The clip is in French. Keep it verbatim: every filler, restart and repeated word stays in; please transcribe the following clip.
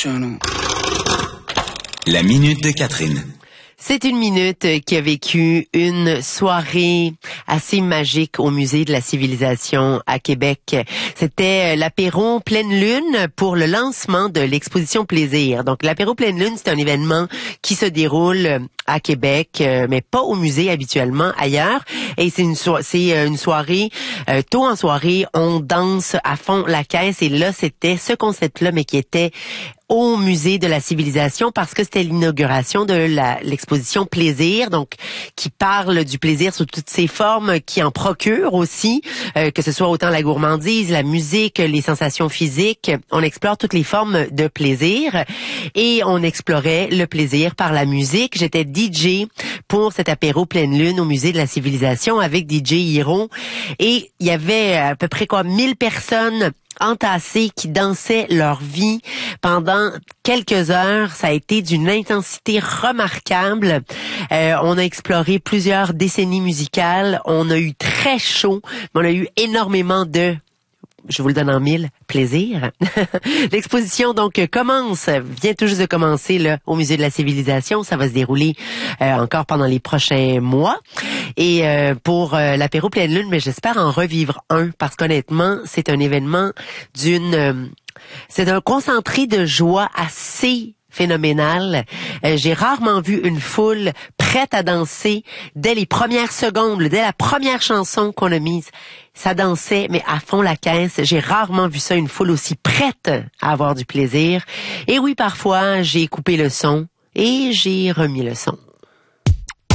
channel. La minute de Catherine. C'est une minute qui a vécu une soirée assez magique au Musée de la Civilisation à Québec. C'était l'apéro Pleine Lune pour le lancement de l'exposition Plaisir. Donc l'apéro Pleine Lune, c'est un événement qui se déroule à Québec, mais pas au musée habituellement, ailleurs. Et c'est une, so- c'est une soirée, euh, tôt en soirée, on danse à fond la caisse. Et là, c'était ce concept-là, mais qui était au Musée de la Civilisation parce que c'était l'inauguration de la, l'exposition Plaisir, donc qui parle du plaisir sous toutes ses formes, qui en procure aussi, euh, que ce soit autant la gourmandise, la musique, les sensations physiques. On explore toutes les formes de plaisir et on explorait le plaisir par la musique. J'étais D J pour cet apéro Pleine Lune au Musée de la Civilisation avec D J Hiro et il y avait à peu près quoi mille personnes entassés qui dansaient leur vie pendant quelques heures. Ça a été d'une intensité remarquable. Euh, on a exploré plusieurs décennies musicales. On a eu très chaud, mais on a eu énormément de, je vous le donne en mille, plaisir. L'exposition donc commence, vient tout juste de commencer là au Musée de la Civilisation. Ça va se dérouler euh, encore pendant les prochains mois. Et euh, pour euh, l'apéro Pleine Lune, mais j'espère en revivre un parce qu'honnêtement, c'est un événement d'une, euh, c'est d'un concentré de joie assez phénoménal. Euh, j'ai rarement vu une foule prête à danser dès les premières secondes, dès la première chanson qu'on a mise. Ça dansait, mais à fond la caisse. J'ai rarement vu ça, une foule aussi prête à avoir du plaisir. Et oui, parfois, j'ai coupé le son et j'ai remis le son.